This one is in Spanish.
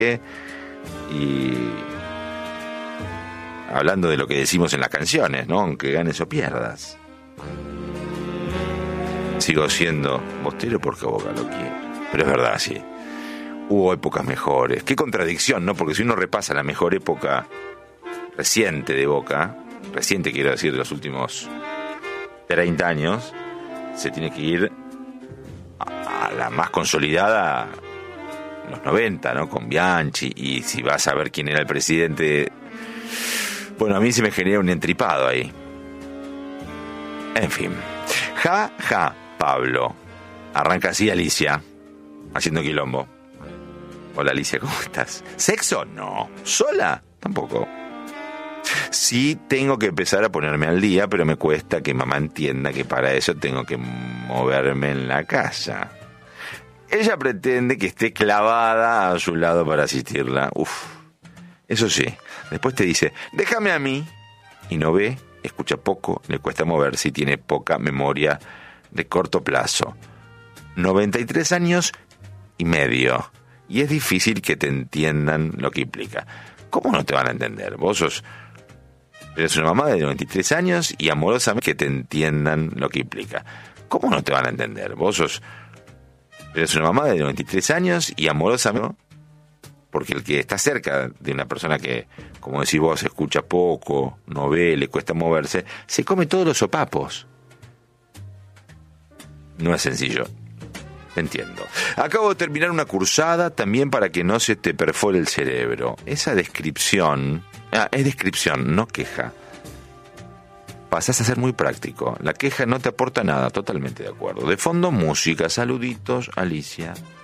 Y hablando de lo que decimos en las canciones, ¿no? Aunque ganes o pierdas, sigo siendo bostero porque Boca lo quiere. Pero es verdad, sí. Hubo épocas mejores. Qué contradicción, ¿no? Porque si uno repasa la mejor época reciente de Boca, reciente quiero decir de los últimos 30 años, se tiene que ir a la más consolidada, los 90, ¿no? Con Bianchi. Y si vas a ver quién era el presidente, bueno, a mí se me genera un entripado ahí. En fin. Pablo. Arranca así Alicia, haciendo quilombo. Hola Alicia, ¿cómo estás? ¿Sexo? No. ¿Sola? Tampoco. Sí tengo que empezar a ponerme al día, pero me cuesta que mamá entienda que para eso tengo que moverme en la casa. Ella pretende que esté clavada a su lado para asistirla. Eso sí, después te dice, déjame a mí. Y no ve, escucha poco, le cuesta moverse y tiene poca memoria de corto plazo. 93 años y medio. Y es difícil que te entiendan lo que implica. ¿Cómo no te van a entender? Vos eres una mamá de 93 años y amorosamente que te entiendan lo que implica. ¿Cómo no te van a entender? Vos eres una mamá de 93 años y amorosamente, porque el que está cerca de una persona que, como decís vos, escucha poco, no ve, le cuesta moverse, se come todos los sopapos. No es sencillo. Entiendo. Acabo de terminar una cursada también para que no se te perfore el cerebro. Esa descripción... es descripción, no queja. Pasás a ser muy práctico. La queja no te aporta nada, totalmente de acuerdo. De fondo, música. Saluditos, Alicia.